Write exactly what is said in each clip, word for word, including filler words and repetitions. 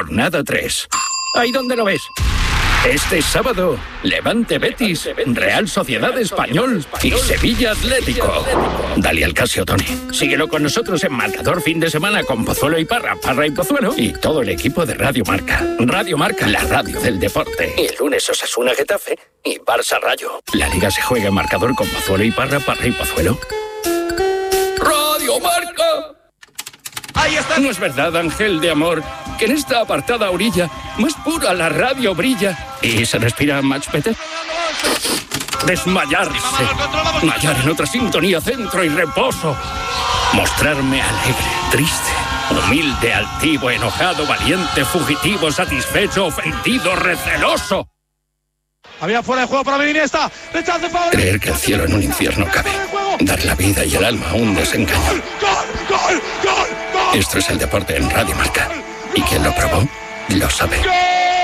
Jornada tres. Ahí donde lo ves. Este sábado, Levante Betis, Real Sociedad Español y Sevilla Atlético. Dale al Casio, Tony. Síguelo con nosotros en Marcador fin de semana con Pozuelo y Parra, Parra y Pozuelo y todo el equipo de Radio Marca. Radio Marca, la radio del deporte. Y el lunes Osasuna Getafe y Barça Rayo. La Liga se juega en Marcador con Pozuelo y Parra, Parra y Pozuelo. Radio Marca. Ahí está. No es verdad, ángel de amor, que en esta apartada orilla más pura la radio brilla y se respira much better. Desmayarse, mallar en otra sintonía, centro y reposo. Mostrarme alegre, triste, humilde, altivo, enojado, valiente, fugitivo, satisfecho, ofendido, receloso. Había fuera de juego para Iniesta. Rechace para... Creer que el cielo en un infierno cabe. Dar la vida y el alma a un desengaño. ¡Gol, gol, gol, gol! Esto es el deporte en Radio Marca. Y quien lo probó, lo sabe. ¡Gol!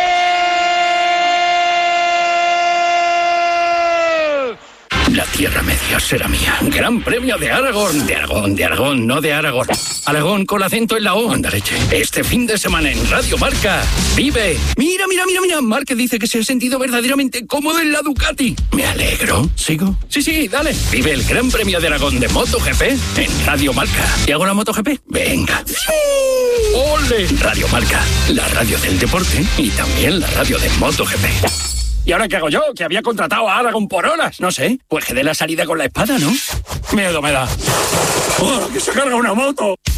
La Tierra Media será mía. Gran Premio de Aragón. De Aragón, de Aragón, no de Aragón. Aragón con acento en la O. Anda leche. Este fin de semana en Radio Marca. Vive. Mira, mira, mira, mira. Márquez dice que se ha sentido verdaderamente cómodo en la Ducati. Me alegro. ¿Sigo? Sí, sí, dale. Vive el Gran Premio de Aragón de MotoGP en Radio Marca. ¿Y hago la MotoGP? Venga. ¡Ole! Radio Marca. La radio del deporte y también la radio de MotoGP. ¿Y ahora qué hago yo? Que había contratado a Aragón por horas. No sé, pues que dé la salida con la espada, ¿no? Miedo me da. ¡Oh, que se carga una moto!